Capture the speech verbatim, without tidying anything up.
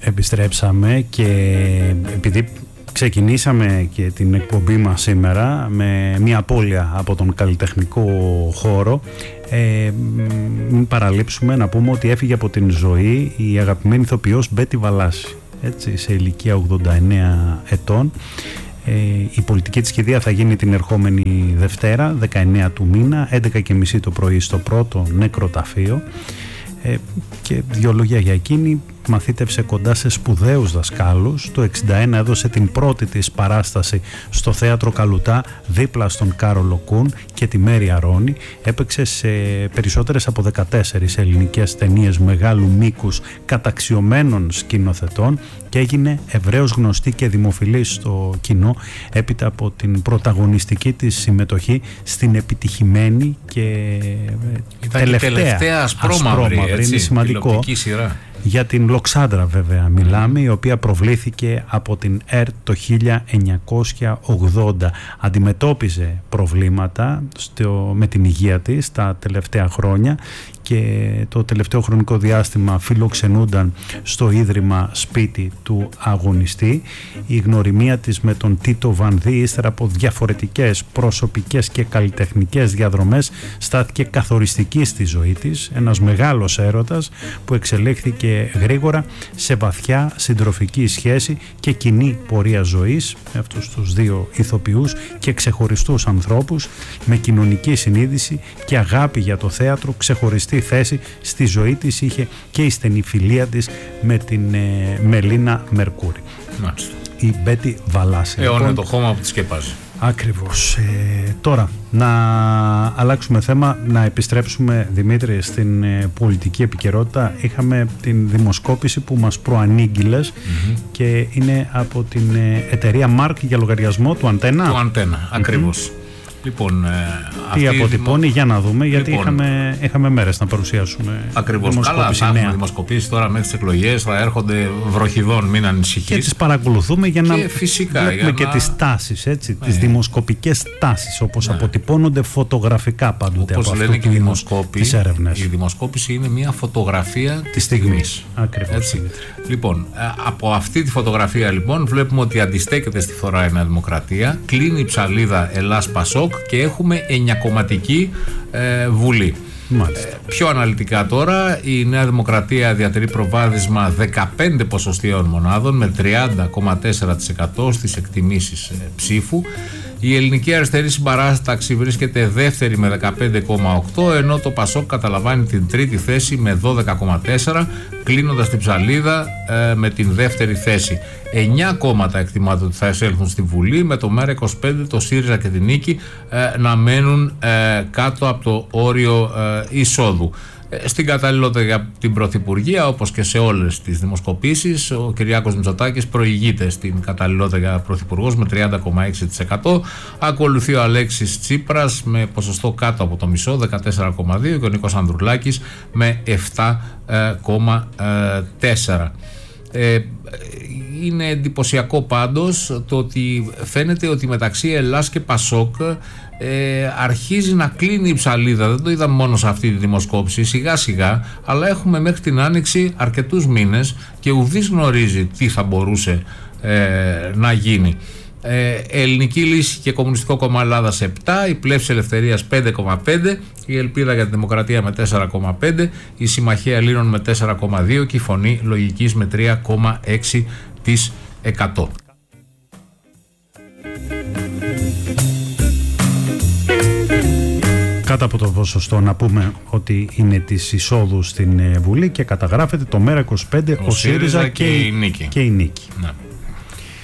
επιστρέψαμε και επειδή ξεκινήσαμε και την εκπομπή μας σήμερα με μια απώλεια από τον καλλιτεχνικό χώρο, ε, μην παραλείψουμε να πούμε ότι έφυγε από την ζωή η αγαπημένη ηθοποιός Μπέτη Βαλάση, έτσι, σε ηλικία ογδόντα εννέα ετών. Ε, η πολιτική της κηδεία θα γίνει την ερχόμενη Δευτέρα, δεκαεννέα του μήνα, έντεκα και μισή το πρωί στο πρώτο νεκροταφείο. Ε, και δύο λόγια για εκείνη. Μαθήτευσε κοντά σε σπουδαίους δασκάλους. Το εξήντα ένα έδωσε την πρώτη της παράσταση στο Θέατρο Καλουτά δίπλα στον Κάρολο Κούν και τη Μέρη Αρώνη. Έπαιξε σε περισσότερες από δεκατέσσερις ελληνικές ταινίες μεγάλου μήκους καταξιωμένων σκηνοθετών και έγινε ευρέως γνωστή και δημοφιλή στο κοινό έπειτα από την πρωταγωνιστική της συμμετοχή στην επιτυχημένη και τελευταία, τελευταία ασπρόμαυρη, είναι σημαντικό. Σειρά. Για την Λοξάνδρα βέβαια μιλάμε, mm. η οποία προβλήθηκε από την ΕΡΤ το χίλια εννιακόσια ογδόντα. Αντιμετώπιζε προβλήματα στο, με την υγεία της τα τελευταία χρόνια και το τελευταίο χρονικό διάστημα φιλοξενούνταν στο Ίδρυμα Σπίτι του Αγωνιστή. Η γνωριμία της με τον Τίτο Βανδύ, ύστερα από διαφορετικές προσωπικές και καλλιτεχνικές διαδρομές, στάθηκε καθοριστική στη ζωή της. Ένας μεγάλος έρωτας που εξελίχθηκε γρήγορα σε βαθιά συντροφική σχέση και κοινή πορεία ζωής με αυτούς τους δύο ηθοποιούς και ξεχωριστούς ανθρώπους με κοινωνική συνείδηση και αγάπη για το θέατρο. Ξεχωριστή θέση στη ζωή της είχε και η στενή φιλία της με την ε, Μελίνα Μερκούρη. Μάλιστα. Η Μπέτη Βαλάση. Αιώνε λοιπόν, το χώμα που τη σκεπάζει. Ακριβώς. Ε, τώρα να αλλάξουμε θέμα, να επιστρέψουμε, Δημήτρη, στην ε, πολιτική επικαιρότητα. Είχαμε την δημοσκόπηση που μας προανήγγειλες mm-hmm. και είναι από την ε, εταιρεία Μάρκ για λογαριασμό του Αντένα. Του Αντένα, mm-hmm. ακριβώς. Λοιπόν, τι αποτυπώνει, δημο... για να δούμε, γιατί λοιπόν, είχαμε, είχαμε μέρες να παρουσιάσουμε. Ακριβώς. Καλά, θα έχουμε δημοσκοπήσεις τώρα μέχρι τις εκλογές, θα έρχονται βροχιδών, μην ανησυχείς. Και τις παρακολουθούμε για να και φυσικά, βλέπουμε για και να... τις τάσεις, έτσι, ναι. τις δημοσκοπικές τάσεις, όπως ναι. αποτυπώνονται φωτογραφικά πάντοτε όπως από λένε αυτού και του τις έρευνες. Η δημοσκόπηση είναι μια φωτογραφία της στιγμής. Ακριβώς. Λοιπόν, από αυτή τη φωτογραφία λοιπόν βλέπουμε ότι αντιστέκεται στη φθορά η Νέα Δημοκρατία, κλείνει η ψαλίδα Ελλάς Πασόκ και έχουμε εννιακομματική ε, βουλή. Ε, πιο αναλυτικά τώρα, η Νέα Δημοκρατία διατηρεί προβάδισμα δεκαπέντε ποσοστιαίων μονάδων με τριάντα κόμμα τέσσερα τοις εκατό στις εκτιμήσεις ε, ψήφου. Η Ελληνική Αριστερή Συμπαράσταξη βρίσκεται δεύτερη με δεκαπέντε κόμμα οκτώ, ενώ το Πασόκ καταλαμβάνει την τρίτη θέση με δώδεκα κόμμα τέσσερα, κλείνοντας την ψαλίδα ε, με την δεύτερη θέση. Εννιά κόμματα εκτιμάται ότι θα εισέλθουν στη Βουλή, με το ΜΕΡΑ είκοσι πέντε, το ΣΥΡΙΖΑ και την Νίκη ε, να μένουν ε, κάτω από το όριο ε, εισόδου. Στην καταλληλότητα για την Πρωθυπουργία, όπως και σε όλες τις δημοσκοπήσεις, ο Κυριάκος Μητσοτάκης προηγείται στην καταλληλότητα για Πρωθυπουργός με τριάντα κόμμα έξι τοις εκατό. Ακολουθεί ο Αλέξης Τσίπρας με ποσοστό κάτω από το μισό, δεκατέσσερα κόμμα δύο, και ο Νίκος Ανδρουλάκης με επτά κόμμα τέσσερα. Ε, είναι εντυπωσιακό πάντως το ότι φαίνεται ότι μεταξύ Ελλάς και Πασόκ ε, αρχίζει να κλείνει η ψαλίδα. Δεν το είδαμε μόνο σε αυτή τη δημοσκόπηση, σιγά σιγά, αλλά έχουμε μέχρι την Άνοιξη αρκετούς μήνες και ουδής γνωρίζει τι θα μπορούσε ε, να γίνει. Ε, Ελληνική Λύση και Κομμουνιστικό Κόμμα Ελλάδας επτά, η Πλεύση Ελευθερίας πέντε κόμμα πέντε, η Ελπίδα για τη Δημοκρατία με τέσσερα κόμμα πέντε, η Συμμαχία Ελλήνων με τέσσερα κόμμα δύο και η Φωνή Λογικής με τρία κόμμα έξι τοις εκατό. Κάτω από το ποσοστό να πούμε ότι είναι της εισόδου στην Βουλή και καταγράφεται το ΜΕΡΑ είκοσι πέντε, ο, ο ΣΥΡΙΖΑ και, και η Νίκη. Και η Νίκη. Ναι.